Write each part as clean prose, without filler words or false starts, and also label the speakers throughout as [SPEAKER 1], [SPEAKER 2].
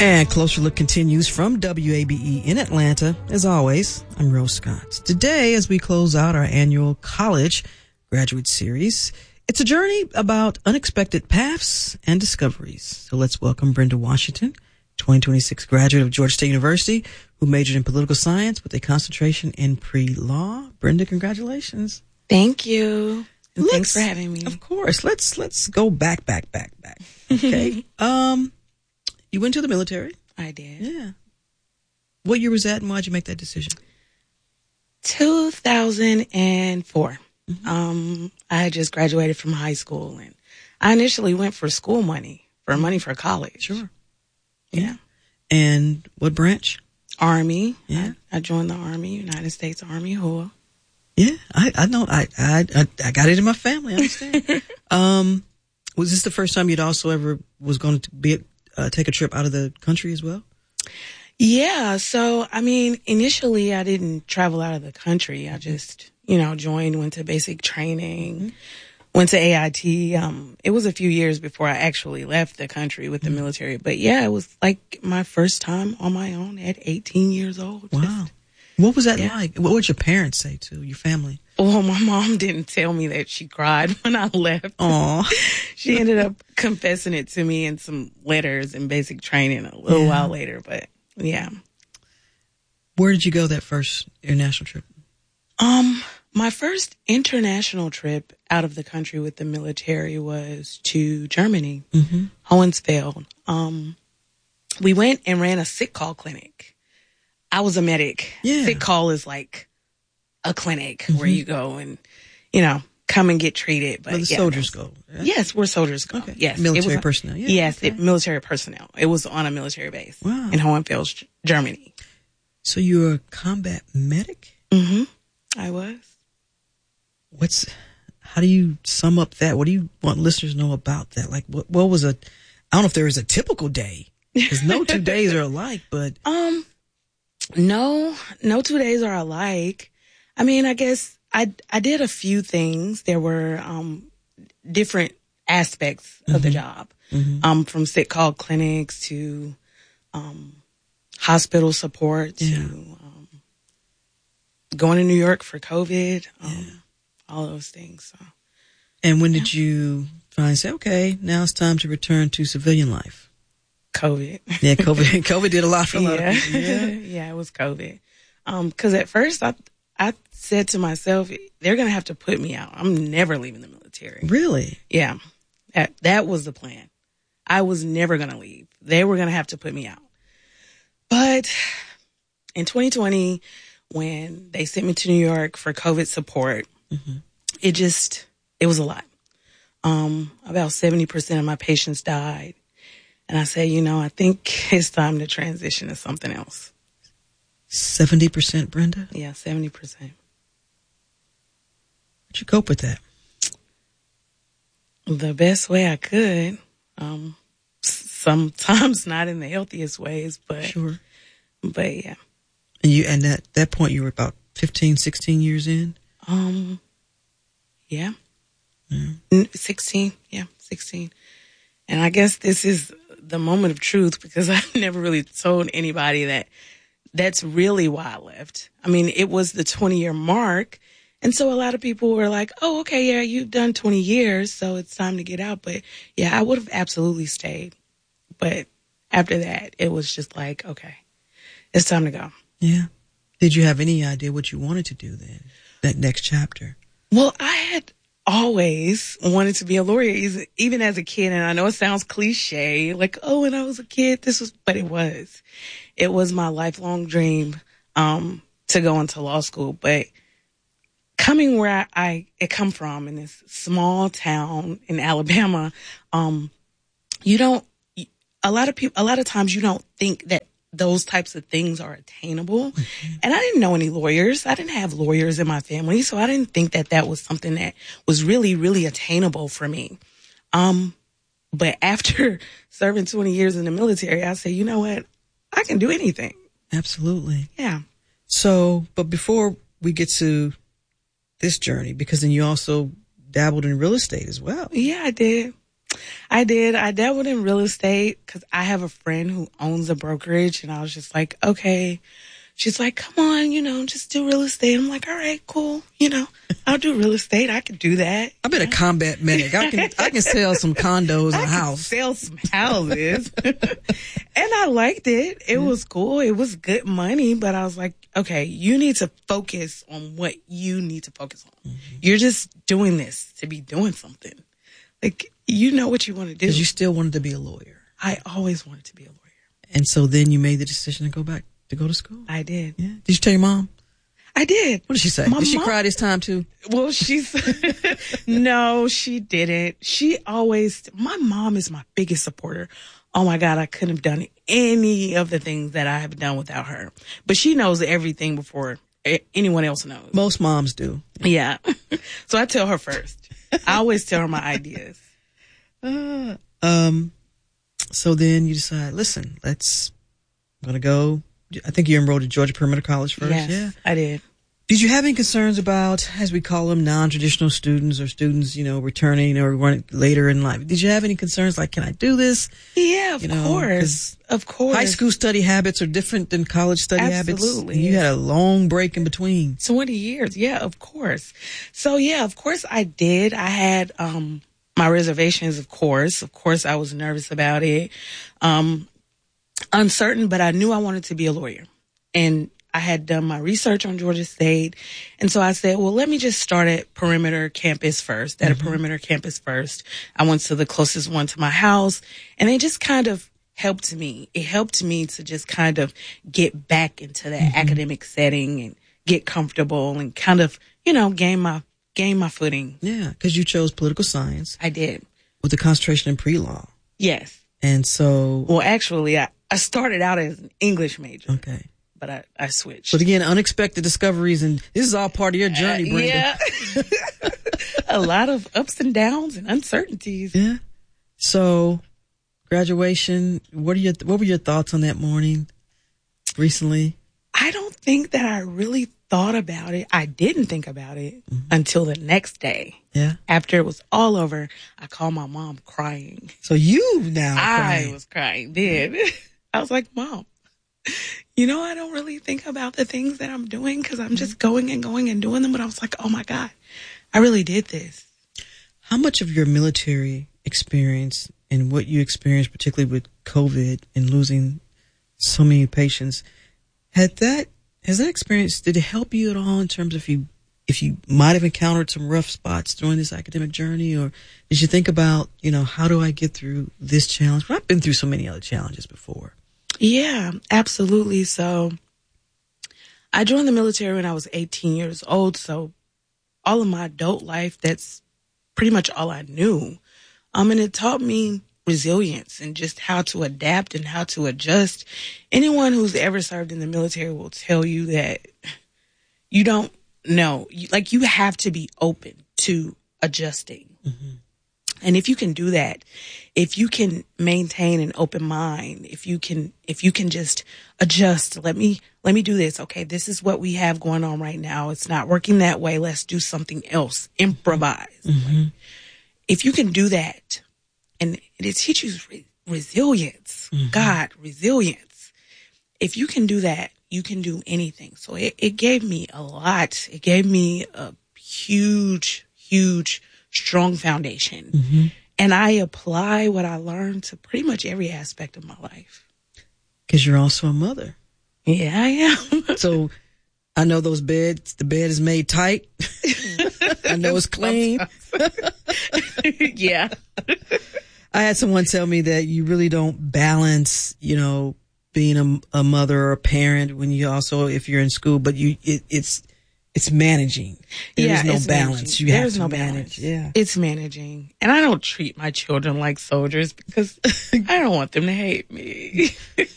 [SPEAKER 1] And Closer Look continues from WABE in Atlanta. As always, I'm Rose Scott. Today, as we close out our annual college graduate series, it's a journey about unexpected paths and discoveries. So let's welcome Brenda Washington, 2026 graduate of Georgia State University, who majored in political science with a concentration in pre-law. Brenda, congratulations.
[SPEAKER 2] Thank you. And thanks for having me.
[SPEAKER 1] Of course. Let's go back. Okay. You went to the military?
[SPEAKER 2] I did.
[SPEAKER 1] Yeah. What year was that, and why'd you make that decision?
[SPEAKER 2] 2004. I had just graduated from high school, and I initially went for school money, for college.
[SPEAKER 1] Sure.
[SPEAKER 2] Yeah.
[SPEAKER 1] And what branch?
[SPEAKER 2] Army.
[SPEAKER 1] Yeah.
[SPEAKER 2] I joined the Army, United States Army, HUA.
[SPEAKER 1] Yeah, I know. I got it in my family. I understand. Was this the first time you'd also ever was going to take a trip out of the country as well?
[SPEAKER 2] Yeah. So, initially I didn't travel out of the country. I just, joined, went to basic training, went to AIT. It was a few years before I actually left the country with the military. But yeah, it was like my first time on my own at 18 years old.
[SPEAKER 1] Wow. What was that like? What would your parents say to your family?
[SPEAKER 2] Well, my mom didn't tell me that she cried when I left.
[SPEAKER 1] Aww.
[SPEAKER 2] She ended up confessing it to me in some letters in basic training a little while later. But yeah.
[SPEAKER 1] Where did you go that first international trip?
[SPEAKER 2] My first international trip out of the country with the military was to Germany, Hohensfeld. We went and ran a sick call clinic. I was a medic.
[SPEAKER 1] Yeah.
[SPEAKER 2] Sick call is like a clinic where you go and, come and get treated. But
[SPEAKER 1] the soldiers go.
[SPEAKER 2] Yeah. Yes, where soldiers go.
[SPEAKER 1] Okay.
[SPEAKER 2] Yes.
[SPEAKER 1] Military personnel. Yeah.
[SPEAKER 2] Yes,
[SPEAKER 1] okay.
[SPEAKER 2] Military personnel. It was on a military base
[SPEAKER 1] in
[SPEAKER 2] Hohenfeld, Germany.
[SPEAKER 1] So you were a combat medic?
[SPEAKER 2] I was.
[SPEAKER 1] How do you sum up that? What do you want listeners to know about that? Like, what was I don't know if there was a typical day, because no 2 days are alike, but.
[SPEAKER 2] No 2 days are alike. I guess I did a few things. There were different aspects of the job, from sick call clinics to hospital support to going to New York for COVID, all those things. So.
[SPEAKER 1] And when did you finally say, okay, now it's time to return to civilian life?
[SPEAKER 2] COVID.
[SPEAKER 1] Yeah, COVID did a lot for a lot of people.
[SPEAKER 2] Yeah, it was COVID. Because at first I said to myself, they're going to have to put me out. I'm never leaving the military.
[SPEAKER 1] Really?
[SPEAKER 2] Yeah. That was the plan. I was never going to leave. They were going to have to put me out. But in 2020, when they sent me to New York for COVID support, it was a lot. About 70% of my patients died. And I said, I think it's time to transition to something else.
[SPEAKER 1] 70%, Brenda?
[SPEAKER 2] Yeah, 70%.
[SPEAKER 1] How'd you cope with that?
[SPEAKER 2] The best way I could. Sometimes not in the healthiest ways, but
[SPEAKER 1] sure.
[SPEAKER 2] But yeah.
[SPEAKER 1] And at that point you were about 15, 16 years in?
[SPEAKER 2] Yeah. 16. Yeah, 16. And I guess this is the moment of truth, because I've never really told anybody that that's really why I left. It was the 20-year mark. And so a lot of people were like, oh, okay, yeah, you've done 20 years, so it's time to get out. But yeah, I would have absolutely stayed. But after that, it was just like, okay, it's time to go.
[SPEAKER 1] Yeah. Did you have any idea what you wanted to do then, that next chapter? Well,
[SPEAKER 2] I had always wanted to be a lawyer, even as a kid. And I know it sounds cliche, like, oh, when I was a kid, but it was my lifelong dream, to go into law school. But coming where I come from, in this small town in Alabama, a lot of times you don't think that those types of things are attainable. And I didn't know any lawyers. I didn't have lawyers in my family. So I didn't think that was something that was really, really attainable for me. But after serving 20 years in the military, I said, you know what? I can do anything.
[SPEAKER 1] Absolutely.
[SPEAKER 2] Yeah.
[SPEAKER 1] So, but before we get to this journey, because then you also dabbled in real estate as well.
[SPEAKER 2] Yeah, I did. I did. I dabbled in real estate because I have a friend who owns a brokerage, and I was just like, okay. She's like, come on, just do real estate. I'm like, all right, cool. I'll do real estate. I could do that.
[SPEAKER 1] I've been a combat medic. I can sell some condos and a house.
[SPEAKER 2] Sell some houses. And I liked it. It was cool. It was good money, but I was like, okay, you need to focus on what you need to focus on. Mm-hmm. You're just doing this to be doing something. Like, you know what you want to do.
[SPEAKER 1] Because you still wanted to be a lawyer.
[SPEAKER 2] I always wanted to be a lawyer.
[SPEAKER 1] And so then you made the decision to go back to go to school?
[SPEAKER 2] I did.
[SPEAKER 1] Yeah. Did you tell your mom?
[SPEAKER 2] I did.
[SPEAKER 1] What did she say? Did she cry this time too?
[SPEAKER 2] Well, no, she didn't. My mom is my biggest supporter. Oh my God, I couldn't have done any of the things that I have done without her. But she knows everything before anyone else knows.
[SPEAKER 1] Most moms do.
[SPEAKER 2] Yeah. So I tell her first. I always tell her my ideas.
[SPEAKER 1] So then you decide, listen, I'm going to go. I think you enrolled at Georgia Perimeter College first.
[SPEAKER 2] Yes,
[SPEAKER 1] yeah,
[SPEAKER 2] I did.
[SPEAKER 1] Did you have any concerns about, as we call them, non-traditional students or students, returning or running later in life? Did you have any concerns like, can I do this?
[SPEAKER 2] Yeah, of course. Of course.
[SPEAKER 1] High school study habits are different than college study habits.
[SPEAKER 2] Absolutely.
[SPEAKER 1] And you had a long break in between.
[SPEAKER 2] 20 years. Yeah, of course. So, yeah, of course I did. I had my reservations, of course. Of course, I was nervous about it. Uncertain, but I knew I wanted to be a lawyer. And I had done my research on Georgia State. And so I said, well, let me just start at Perimeter Campus first, a Perimeter Campus first. I went to the closest one to my house, and it just kind of helped me. It helped me to just kind of get back into that academic setting and get comfortable and kind of, gain my footing.
[SPEAKER 1] Yeah, because you chose political science.
[SPEAKER 2] I did.
[SPEAKER 1] With a concentration in pre-law.
[SPEAKER 2] Yes.
[SPEAKER 1] And so...
[SPEAKER 2] Well, actually, I started out as an English major.
[SPEAKER 1] Okay.
[SPEAKER 2] But I switched.
[SPEAKER 1] But again, unexpected discoveries, and this is all part of your journey, Brenda.
[SPEAKER 2] Yeah. A lot of ups and downs and uncertainties.
[SPEAKER 1] Yeah. So, graduation, what were your thoughts on that morning recently?
[SPEAKER 2] I don't think that I really thought about it. I didn't think about it until the next day.
[SPEAKER 1] Yeah.
[SPEAKER 2] After it was all over, I called my mom crying.
[SPEAKER 1] So you now
[SPEAKER 2] I was crying then. I was like, Mom, I don't really think about the things that I'm doing because I'm just going and doing them. But I was like, oh my God, I really did this.
[SPEAKER 1] How much of your military experience and what you experienced, particularly with COVID and losing so many patients, has that experience, did it help you at all in terms of if you might have encountered some rough spots during this academic journey, or did you think about, how do I get through this challenge? Well, I've been through so many other challenges before.
[SPEAKER 2] Yeah, absolutely. So I joined the military when I was 18 years old. So all of my adult life, that's pretty much all I knew. And it taught me resilience and just how to adapt and how to adjust. Anyone who's ever served in the military will tell you that you don't know. You have to be open to adjusting. Mm-hmm. And if you can do that, if you can maintain an open mind, if you can just adjust, let me do this. Okay, this is what we have going on right now. It's not working that way. Let's do something else. Improvise. Mm-hmm. If you can do that, and it teaches resilience. Mm-hmm. God, resilience. If you can do that, you can do anything. So it gave me a lot. It gave me a huge, strong foundation. Mm-hmm. And I apply what I learned to pretty much every aspect of my life.
[SPEAKER 1] Because you're also a mother.
[SPEAKER 2] Yeah, I am.
[SPEAKER 1] So I know the bed is made tight. I know it's clean.
[SPEAKER 2] Yeah.
[SPEAKER 1] I had someone tell me that you really don't balance, being a mother or a parent when you also, if you're in school, but it's managing. There's no balance.
[SPEAKER 2] You have to manage. Yeah. It's managing. And I don't treat my children like soldiers because I don't want them to hate me.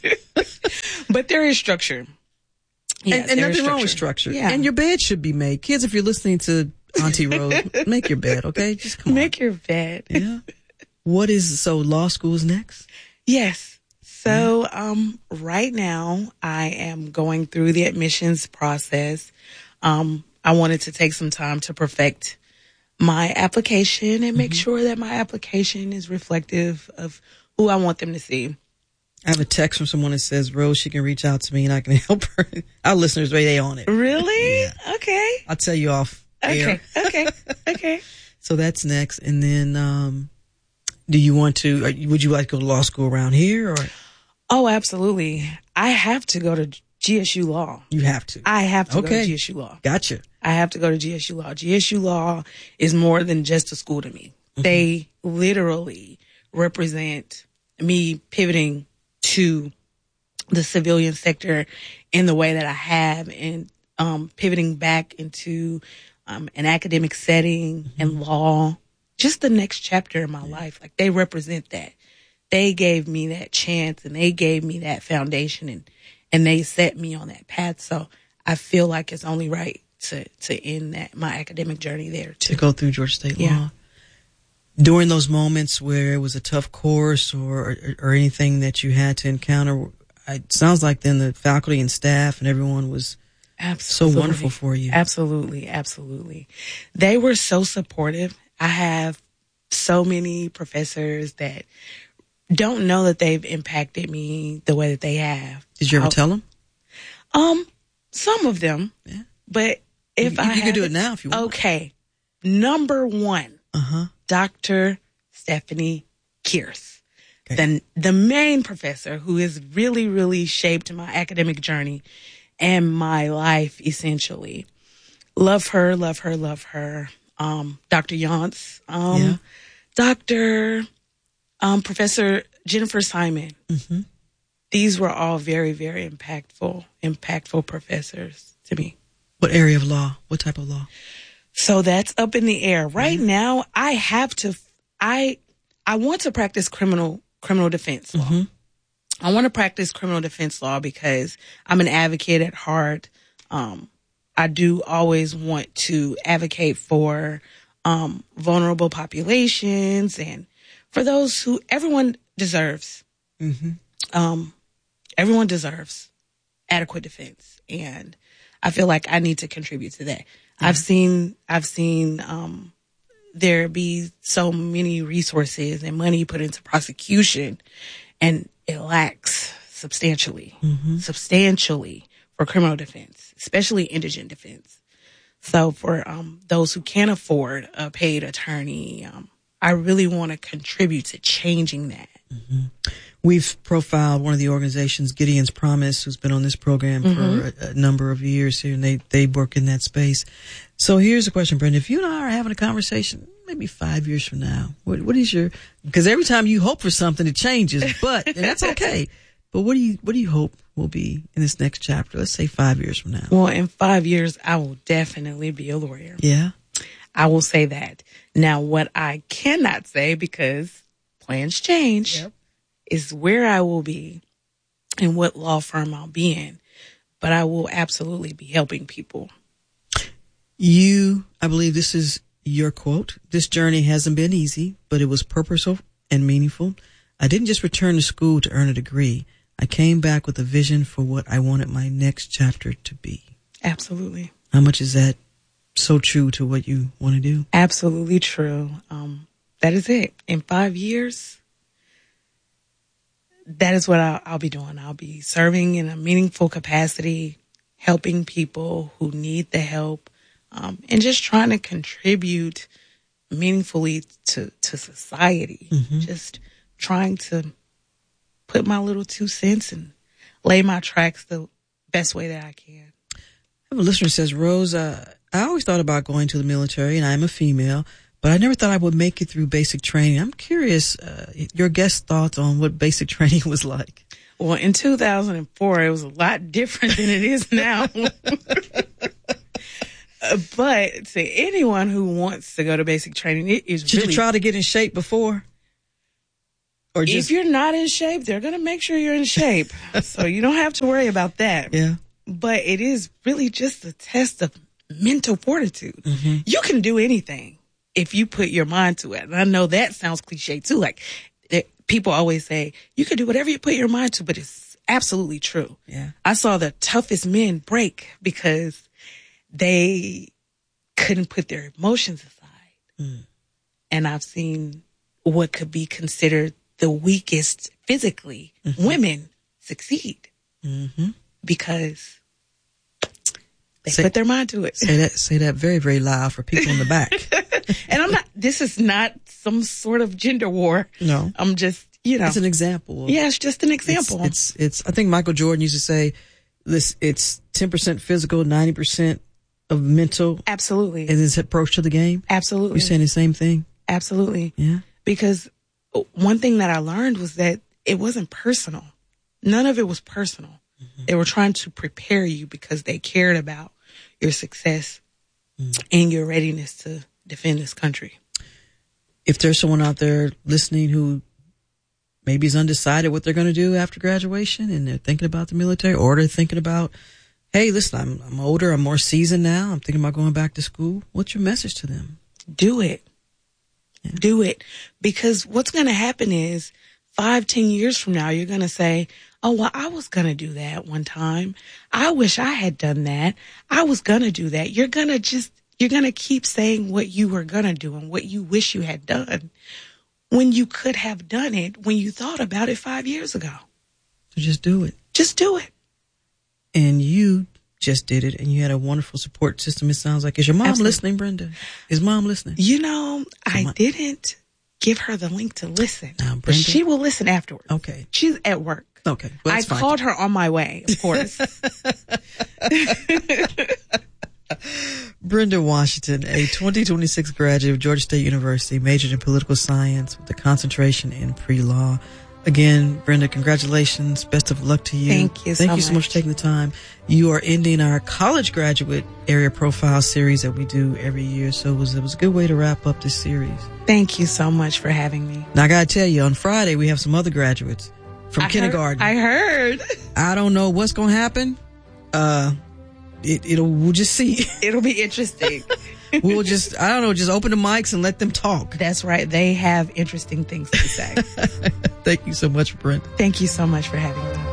[SPEAKER 2] But there is structure.
[SPEAKER 1] Yeah, and nothing wrong with structure. Yeah. And your bed should be made. Kids, if you're listening to Auntie Rose, make your bed, okay? Just come on.
[SPEAKER 2] Make your bed.
[SPEAKER 1] Yeah. So law school is next?
[SPEAKER 2] Yes. So, right now I am going through the admissions process. I wanted to take some time to perfect my application and make sure that my application is reflective of who I want them to see.
[SPEAKER 1] I have a text from someone that says, Rose, she can reach out to me and I can help her. Our listeners, they on it.
[SPEAKER 2] Really?
[SPEAKER 1] Yeah.
[SPEAKER 2] Okay.
[SPEAKER 1] I'll tell you off air.
[SPEAKER 2] Okay.
[SPEAKER 1] So that's next. And then, do you want to, would you like to go to law school around here or?
[SPEAKER 2] Oh, absolutely. I have to go to GSU Law.
[SPEAKER 1] You have to.
[SPEAKER 2] I have to go to GSU Law.
[SPEAKER 1] Gotcha.
[SPEAKER 2] I have to go to GSU Law. GSU Law is more than just a school to me. Mm-hmm. They literally represent me pivoting to the civilian sector in the way that I have, and pivoting back into an academic setting and law, just the next chapter in my life. Like, they represent that. They gave me that chance and they gave me that foundation, and they set me on that path. So I feel like it's only right to end my academic journey there too.
[SPEAKER 1] To go through Georgia State Law. During those moments where it was a tough course or anything that you had to encounter, it sounds like then the faculty and staff and everyone was so wonderful for you.
[SPEAKER 2] Absolutely. They were so supportive. I have so many professors that don't know that they've impacted me the way that they have.
[SPEAKER 1] Did you ever tell them?
[SPEAKER 2] Some of them. Yeah. But if
[SPEAKER 1] you could do it now if you want.
[SPEAKER 2] Okay. Number one. Dr. Stephanie Kearse, the main professor who has really, really shaped my academic journey and my life, essentially. Love her. Dr. Yance, Professor Jennifer Simon. Mm-hmm. These were all very, very impactful professors to me.
[SPEAKER 1] What area of law? What type of law?
[SPEAKER 2] So that's up in the air. Right now, I want to practice criminal defense law. Mm-hmm. I want to practice criminal defense law because I'm an advocate at heart. I do always want to advocate for vulnerable populations and for those who everyone deserves. Mm-hmm. Everyone deserves adequate defense, and I feel like I need to contribute to that. Mm-hmm. I've seen there be so many resources and money put into prosecution, and it lacks substantially for criminal defense, especially indigent defense. So for those who can't afford a paid attorney, I really want to contribute to changing that.
[SPEAKER 1] Mm-hmm. We've profiled one of the organizations, Gideon's Promise, who's been on this program for a number of years here, and they work in that space. So here's a question, Brenda. If you and I are having a conversation maybe 5 years from now, what is your, because every time you hope for something, it changes, and that's okay. But what do you hope will be in this next chapter? Let's say 5 years from now.
[SPEAKER 2] Well, in 5 years, I will definitely be a lawyer.
[SPEAKER 1] Yeah.
[SPEAKER 2] I will say that. Now, what I cannot say, because plans change, is where I will be and what law firm I'll be in. But I will absolutely be helping people.
[SPEAKER 1] I believe this is your quote. This journey hasn't been easy, but it was purposeful and meaningful. I didn't just return to school to earn a degree. I came back with a vision for what I wanted my next chapter to be.
[SPEAKER 2] Absolutely.
[SPEAKER 1] How much is that so true to what you want to do?
[SPEAKER 2] Absolutely true. That is it. In 5 years, that is what I'll be doing. I'll be serving in a meaningful capacity, helping people who need the help, and just trying to contribute meaningfully to society. Mm-hmm. Just trying to put my little 2 cents and lay my tracks the best way that I can.
[SPEAKER 1] I have a listener who says, Rose, I always thought about going to the military, and I'm a female, but I never thought I would make it through basic training. I'm curious, your guest thoughts on what basic training was like.
[SPEAKER 2] Well, in 2004, it was a lot different than it is now. But to anyone who wants to go to basic training, it is
[SPEAKER 1] Should you try to get in shape before?
[SPEAKER 2] Or if you're not in shape, they're going to make sure you're in shape. So you don't have to worry about that.
[SPEAKER 1] Yeah.
[SPEAKER 2] But it is really just a test of mental fortitude. Mm-hmm. You can do anything if you put your mind to it. And I know that sounds cliche too. Like people always say, you can do whatever you put your mind to, but it's absolutely true.
[SPEAKER 1] Yeah.
[SPEAKER 2] I saw the toughest men break because they couldn't put their emotions aside. And I've seen what could be considered the weakest physically women succeed because they put their mind to it.
[SPEAKER 1] Say that very, very loud for people in the back.
[SPEAKER 2] And this is not some sort of gender war.
[SPEAKER 1] No.
[SPEAKER 2] I'm just,
[SPEAKER 1] it's an example.
[SPEAKER 2] Yeah, it's just an example.
[SPEAKER 1] It's I think Michael Jordan used to say, it's 10% physical, 90% of mental.
[SPEAKER 2] Absolutely.
[SPEAKER 1] And his approach to the game.
[SPEAKER 2] Absolutely.
[SPEAKER 1] You're saying the same thing?
[SPEAKER 2] Absolutely.
[SPEAKER 1] Yeah.
[SPEAKER 2] Because one thing that I learned was that it wasn't personal. None of it was personal. They were trying to prepare you because they cared about your success and your readiness to defend this country.
[SPEAKER 1] If there's someone out there listening who maybe is undecided what they're going to do after graduation and they're thinking about the military, or they're thinking about, hey, listen, I'm older, I'm more seasoned now, I'm thinking about going back to school, what's your message to them?
[SPEAKER 2] Do it. Yeah. Do it. Because what's going to happen is 5-10 years from now, you're going to say, oh, well, I was going to do that one time. I wish I had done that. I was going to do that. You're going to keep saying what you were going to do and what you wish you had done when you could have done it when you thought about it 5 years ago.
[SPEAKER 1] So just do it.
[SPEAKER 2] Just do it.
[SPEAKER 1] And you just did it, and you had a wonderful support system, it sounds like. Is your mom listening, Brenda? Is Mom listening?
[SPEAKER 2] I didn't give her the link to listen.
[SPEAKER 1] But
[SPEAKER 2] she will listen afterwards.
[SPEAKER 1] Okay.
[SPEAKER 2] She's at work.
[SPEAKER 1] Okay. Well,
[SPEAKER 2] I called her on my way, of course.
[SPEAKER 1] Brenda Washington, a 2026 graduate of Georgia State University, majored in political science with a concentration in pre-law. Again, Brenda, congratulations. Best of luck to you.
[SPEAKER 2] Thank you
[SPEAKER 1] so much for taking the time. You are ending our college graduate area profile series that we do every year. So it was a good way to wrap up this series.
[SPEAKER 2] Thank you so much for having me.
[SPEAKER 1] Now, I got to tell you, on Friday, we have some other graduates from kindergarten.
[SPEAKER 2] I heard.
[SPEAKER 1] I don't know what's going to happen. We'll just see.
[SPEAKER 2] It'll be interesting.
[SPEAKER 1] We'll just open the mics and let them talk.
[SPEAKER 2] That's right. They have interesting things to say.
[SPEAKER 1] Thank you so much, Brent.
[SPEAKER 2] Thank you so much for having me.